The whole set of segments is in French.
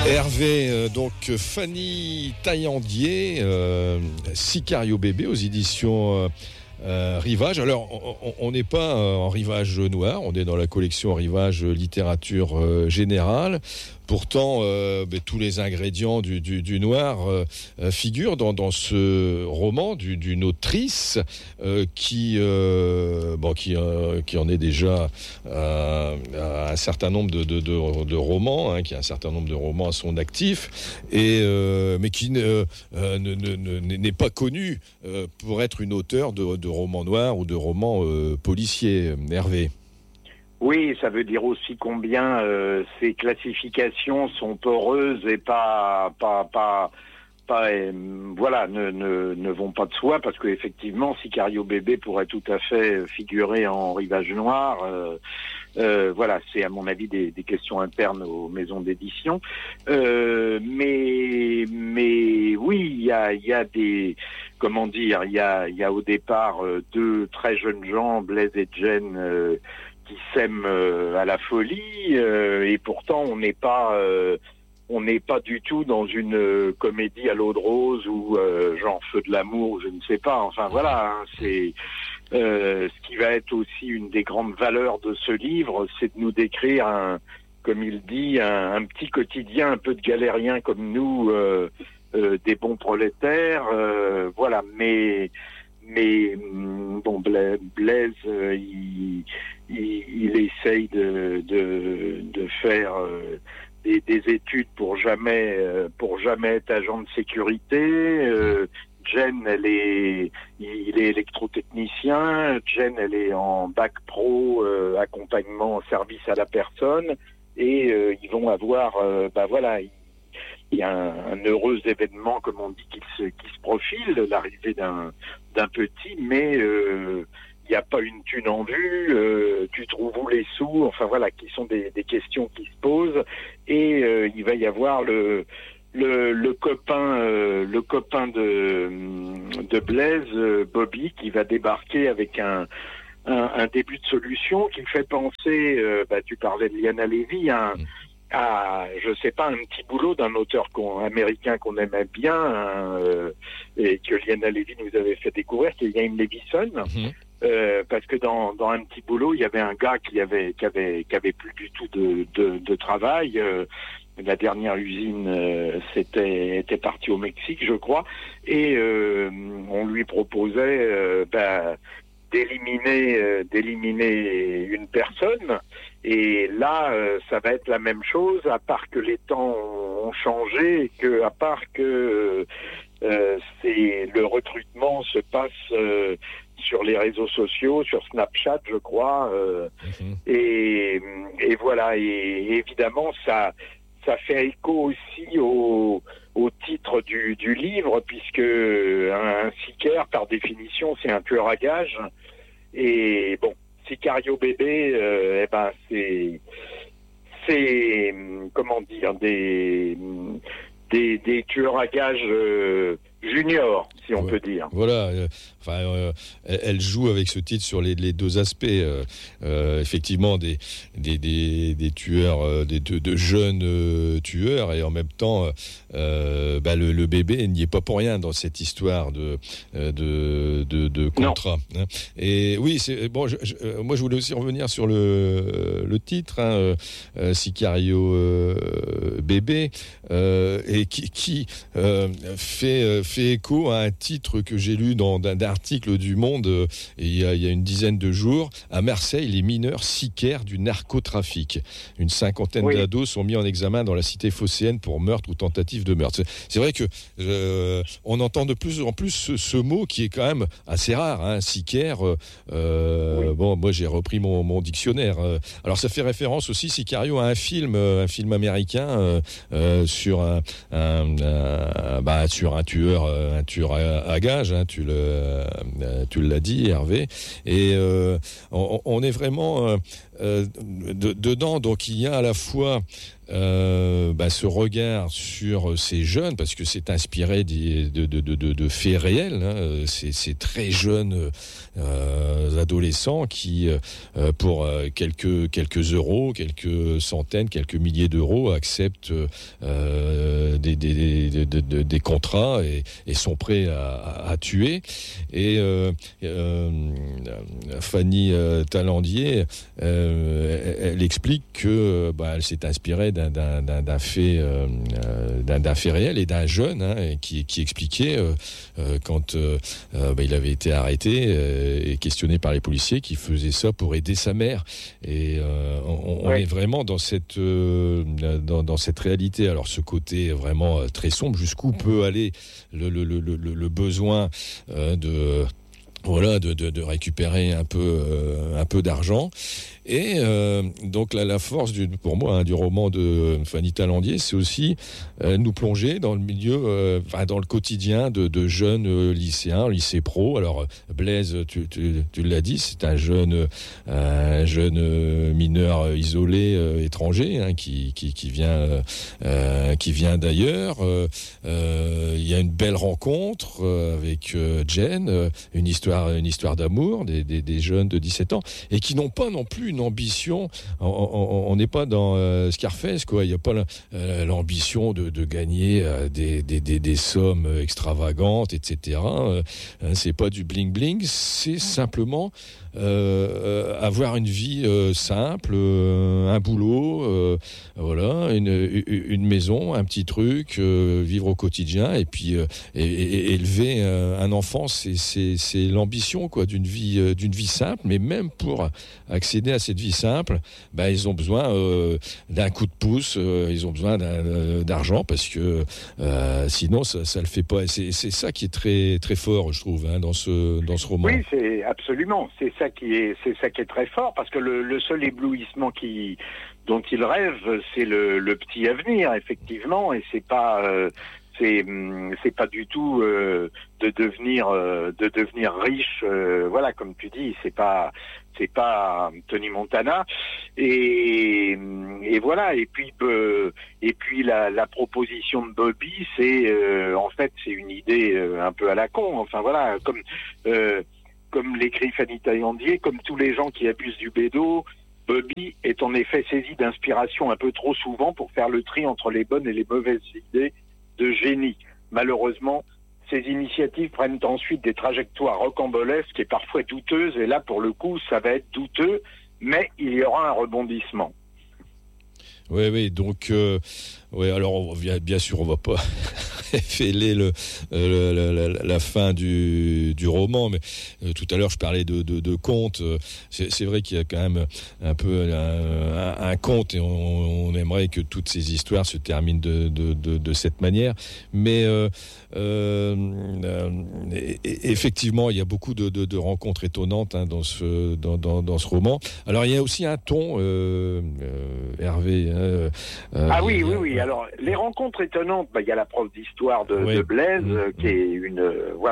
Hervé, donc Fanny Taillandier, Sicario bébé aux éditions Rivage. Alors, on n'est pas en Rivage noir, on est dans la collection Rivage littérature générale. Pourtant, tous les ingrédients du noir figurent dans ce roman d'une autrice qui en est déjà à un certain nombre de romans, qui a un certain nombre de romans à son actif, mais qui n'est pas connue pour être une auteure de romans noirs ou de romans policiers. Hervé. Oui, ça veut dire aussi combien ces classifications sont poreuses et ne vont pas de soi, parce que effectivement Sicario bébé pourrait tout à fait figurer en Rivage noir. C'est à mon avis des questions internes aux maisons d'édition. Mais oui, il y a des, il y a au départ deux très jeunes gens, Blaise et Jen, qui s'aiment à la folie, et pourtant on n'est pas du tout dans une comédie à l'eau de rose ou genre Feu de l'amour, je ne sais pas. Enfin voilà, c'est ce qui va être aussi une des grandes valeurs de ce livre, c'est de nous décrire comme il dit, un petit quotidien un peu de galériens comme nous, des bons prolétaires, Mais bon, Blaise, il essaye de faire des études pour jamais être agent de sécurité. Jen, il est électrotechnicien. Jen, elle est en bac pro, accompagnement, service à la personne, et ils vont avoir, il y a un heureux événement, comme on dit, qui se profile, l'arrivée d'un petit, mais il n'y a pas une thune en vue, tu trouves où les sous, enfin voilà, qui sont des questions qui se posent, et il va y avoir le copain de Blaise, Bobby, qui va débarquer avec un début de solution qui fait penser, tu parlais de Liana Levy, je sais pas, un petit boulot d'un auteur américain qu'on aimait bien, et que Liana Levy nous avait fait découvrir, qui est Ian Levison. Parce que dans un petit boulot, il y avait un gars qui avait plus du tout de travail. La dernière usine était partie au Mexique, je crois, et on lui proposait d'éliminer une personne. Et là, ça va être la même chose, à part que les temps ont changé, et à part que le recrutement se passe sur les réseaux sociaux, sur Snapchat, je crois, et voilà. Et évidemment, ça fait écho aussi au titre du livre, puisque un sicaire, par définition, c'est un tueur à gages. Et bon, Sicario bébé, c'est comment dire, des tueurs à gages junior, si on peut dire. Voilà. Elle joue avec ce titre sur les deux aspects. Effectivement, des tueurs, de jeunes tueurs, et en même temps, le bébé n'y est pas pour rien dans cette histoire de contrat. Et oui, c'est bon. Moi, je voulais aussi revenir sur le titre, Sicario bébé, et qui fait écho à un titre que j'ai lu dans d'un article du Monde il y a une dizaine de jours. À Marseille, les mineurs sicaires du narcotrafic. Une cinquantaine d'ados sont mis en examen dans la cité phocéenne pour meurtre ou tentative de meurtre. C'est vrai que on entend de plus en plus ce mot qui est quand même assez rare, sicaire. Bon, moi j'ai repris mon dictionnaire. Alors ça fait référence aussi, Sicario, à un film américain sur un tueur à gages, tu l'as dit, Hervé, et on est vraiment dedans. Donc il y a à la fois ce regard sur ces jeunes, parce que c'est inspiré de faits réels, hein, ces très jeunes adolescents qui, pour quelques euros, quelques centaines, quelques milliers d'euros, acceptent des contrats et sont prêts à tuer. Et Fanny Talandier, elle explique que elle s'est inspirée d'un fait réel et d'un jeune, hein, qui expliquait quand il avait été arrêté et questionné par les policiers, qu'il faisait ça pour aider sa mère. Et on est vraiment dans cette réalité. Alors ce côté vraiment très sombre, jusqu'où peut aller le besoin de récupérer un peu d'argent. Et donc la force pour moi du roman de Fanny Talandier, c'est aussi nous plonger dans le milieu, dans le quotidien de jeunes lycéens, lycée pro. Alors Blaise, tu l'as dit, c'est un jeune mineur isolé étranger, hein, qui vient d'ailleurs. Il y a une belle rencontre avec Jen, une histoire d'amour des jeunes de 17 ans et qui n'ont pas non plus une ambition. On n'est pas dans Scarface, quoi. Il n'y a pas l'ambition de gagner des sommes extravagantes, etc. C'est pas du bling bling, c'est simplement avoir une vie simple, un boulot, une maison, un petit truc, vivre au quotidien, et puis élever un enfant, c'est l'ambition, quoi, d'une vie simple. Mais même pour accéder à cette vie simple, ils ont besoin d'un coup de pouce, ils ont besoin d'argent, parce que sinon ça le fait pas. Et c'est ça qui est très très fort, je trouve, hein, dans ce roman. Oui, c'est absolument, c'est ça qui est très fort, parce que le seul éblouissement dont il rêve, c'est le petit avenir, effectivement, et c'est pas du tout de devenir riche, comme tu dis, c'est pas Tony Montana, et voilà. Et puis la proposition de Bobby, c'est en fait c'est une idée un peu à la con, enfin voilà, comme l'écrit Fanny Talandier, comme tous les gens qui abusent du bédo, Bobby est en effet saisi d'inspiration un peu trop souvent pour faire le tri entre les bonnes et les mauvaises idées de génie. Malheureusement, ces initiatives prennent ensuite des trajectoires rocambolesques et parfois douteuses, et là, pour le coup, ça va être douteux, mais il y aura un rebondissement. Oui, donc, alors, bien sûr, on va pas révéler la fin du roman, mais tout à l'heure, je parlais de contes. C'est vrai qu'il y a quand même un peu un conte, et on aimerait que toutes ces histoires se terminent de cette manière. Mais effectivement, il y a beaucoup de rencontres étonnantes, hein, dans ce roman. Alors, il y a aussi un ton, Hervé. Oui. Alors, les rencontres étonnantes, il y a la prof d'histoire de Blaise, qui est une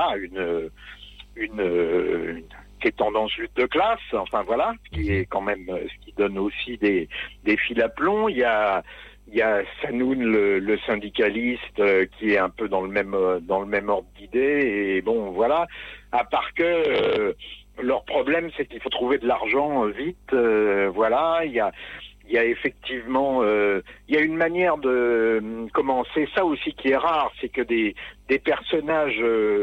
qui est tendance lutte de classe, enfin voilà, qui est quand même ce qui donne aussi des fils à plomb. Il y a Sanoun, le syndicaliste, qui est un peu dans le même ordre d'idées, et bon voilà. À part que leur problème, c'est qu'il faut trouver de l'argent vite, voilà. Il y a effectivement, il y a une manière de c'est ça aussi qui est rare, c'est que des personnages,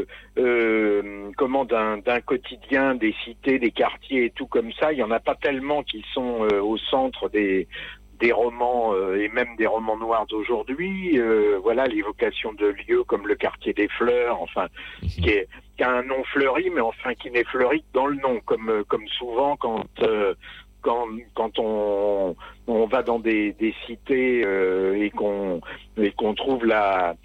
d'un quotidien, des cités, des quartiers et tout comme ça, il y en a pas tellement qui sont au centre des romans, et même des romans noirs d'aujourd'hui. Voilà, l'évocation de lieux comme le quartier des Fleurs, enfin, qui a un nom fleuri, mais enfin qui n'est fleuri que dans le nom, comme souvent quand on va dans des cités et qu'on trouve la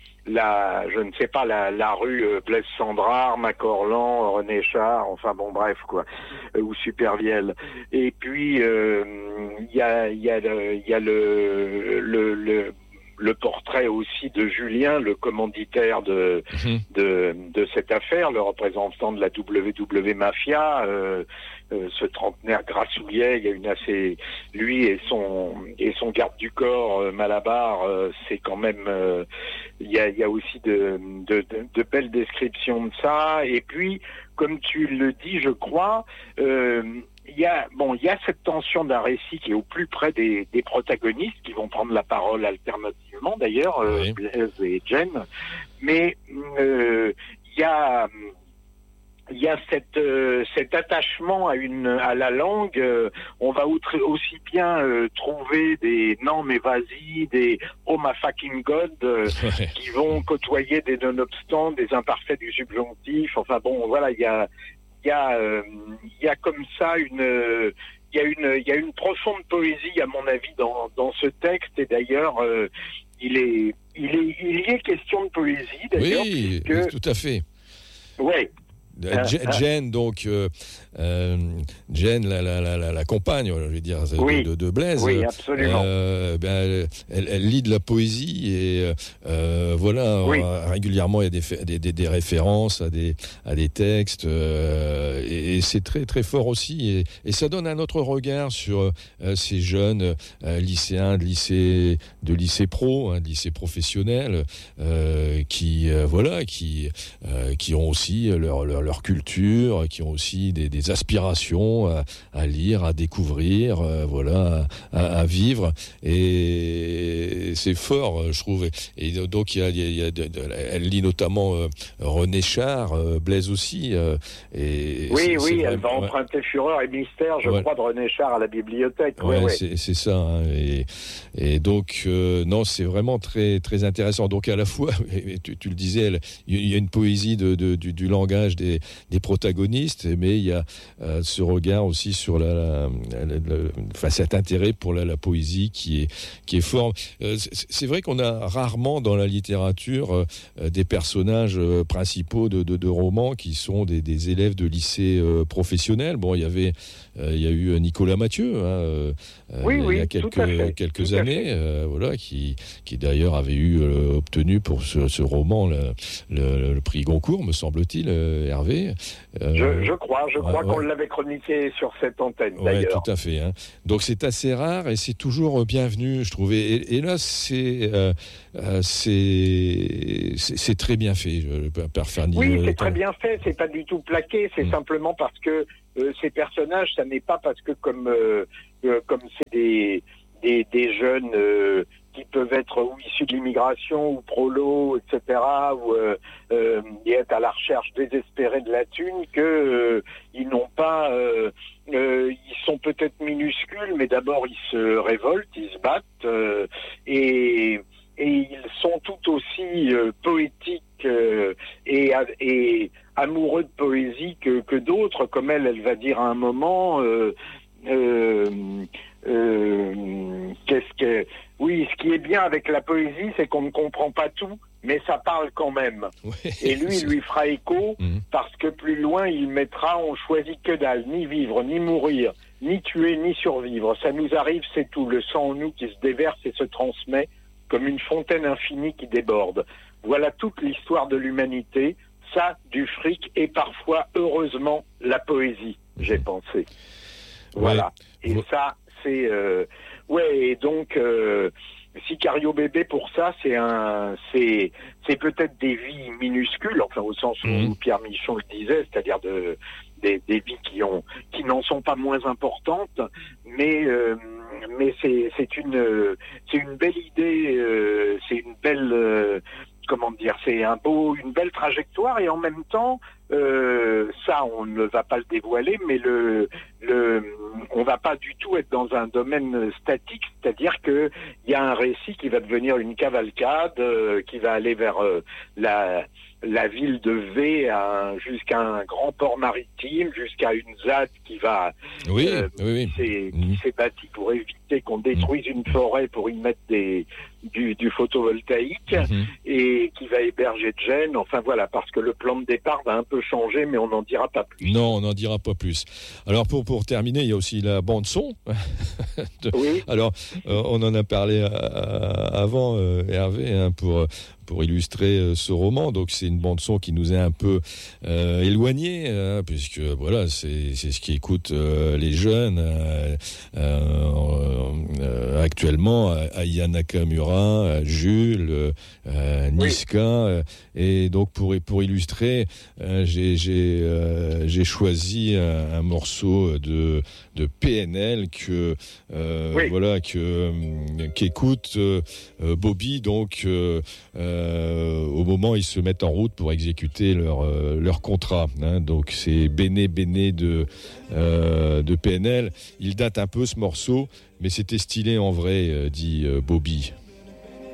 rue Blaise Cendrars, Macorlan, René Char, enfin bon bref quoi, ou Supervielle. Et puis il y a le portrait aussi de Julien, le commanditaire de cette affaire, le représentant de la WW Mafia, ce trentenaire grassouillet. Il y a lui et son garde du corps Malabar, c'est quand même il y a aussi de belles descriptions de ça. Et puis, comme tu le dis, je crois, il y a cette tension d'un récit qui est au plus près des protagonistes qui vont prendre la parole alternativement d'ailleurs, oui. Blaise et Jen, mais il y a cet attachement à la langue. On va aussi bien trouver des non mais vas-y, des oh my fucking god, qui vont côtoyer des nonobstants, des imparfaits du subjonctif. Enfin bon, voilà, il y a comme ça il y a une profonde poésie à mon avis dans ce texte. Et d'ailleurs il y est question de poésie d'ailleurs. Oui, tout à fait. Ouais. Jen, donc Jen, la compagne, je vais dire, de Blaise. Oui, absolument. Elle lit de la poésie et voilà, oui. Régulièrement il y a des références à des textes et c'est très très fort aussi et ça donne un autre regard sur ces jeunes lycéens de lycée pro, de lycée professionnel, qui ont aussi leur culture, qui ont aussi des aspirations à lire, à découvrir, à vivre. Et c'est fort, je trouve. Et donc, elle lit notamment René Char, Blaise aussi. Oui, elle va emprunter Fureur et Mystère, je crois, de René Char à la bibliothèque. Ouais. C'est ça. Hein. Et donc, non, c'est vraiment très, très intéressant. Donc, à la fois, tu le disais, il y a une poésie du langage des protagonistes, mais il y a ce regard aussi sur cet intérêt pour la poésie qui est fort. C'est vrai qu'on a rarement dans la littérature des personnages principaux de romans qui sont des élèves de lycée professionnels. Bon, il y a eu Nicolas Mathieu, il y a quelques années, qui d'ailleurs avait obtenu pour ce roman le prix Goncourt, me semble-t-il, Hervé. Je crois qu'on l'avait chroniqué sur cette antenne, d'ailleurs. Oui, tout à fait. Hein. Donc c'est assez rare et c'est toujours bienvenu, je trouve. Et là, c'est très bien fait, par Fernie. Oui, c'est très bien fait. C'est pas du tout plaqué. C'est simplement parce que ces personnages, ça n'est pas parce que comme c'est des jeunes qui peuvent être ou issus de l'immigration ou prolo, etc., ou être à la recherche désespérée de la thune, que ils n'ont pas, ils sont peut-être minuscules, mais d'abord ils se révoltent, ils se battent, et ils sont tout aussi poétiques et amoureux de poésie que d'autres, comme elle va dire à un moment. Ce qui est bien avec la poésie, c'est qu'on ne comprend pas tout, mais ça parle quand même. Ouais, et lui fera écho, parce que plus loin, il mettra « On choisit que dalle, ni vivre, ni mourir, ni tuer, ni survivre. Ça nous arrive, c'est tout, le sang en nous qui se déverse et se transmet comme une fontaine infinie qui déborde. Voilà toute l'histoire de l'humanité, ça, du fric, et parfois, heureusement, la poésie, j'ai pensé. Voilà. Ouais. Et ça, c'est... et donc... Sicario Bébé, pour ça, c'est peut-être des vies minuscules, enfin au sens où Pierre Michon le disait, c'est-à-dire des vies qui n'en sont pas moins importantes, mais c'est une belle idée, c'est une belle c'est une belle trajectoire, et en même temps, ça on ne va pas le dévoiler, mais on va pas du tout être dans un domaine statique, c'est-à-dire que il y a un récit qui va devenir une cavalcade, qui va aller vers la ville de V jusqu'à un grand port maritime, jusqu'à une ZAD qui va s'est bâtie pour éviter qu'on détruise une forêt pour y mettre des du photovoltaïque et qui va héberger Jen. Enfin voilà, parce que le plan de départ va un peu changer, mais on n'en dira pas plus. Non, on n'en dira pas plus. Alors pour terminer, il y a aussi la bande son. Oui. Alors on en a parlé avant, Hervé, hein, pour illustrer ce roman. Donc c'est une bande son qui nous est un peu éloignée, hein, puisque voilà, c'est ce qui écoutent les jeunes actuellement, Aya Nakamura, Jules, Niska, et donc pour illustrer, j'ai choisi un morceau de PNL voilà qu'écoute Bobby, donc au moment où ils se mettent en route pour exécuter leur contrat, hein. Donc c'est Béné de PNL. Il date un peu ce morceau, mais c'était stylé en vrai, dit Bobby.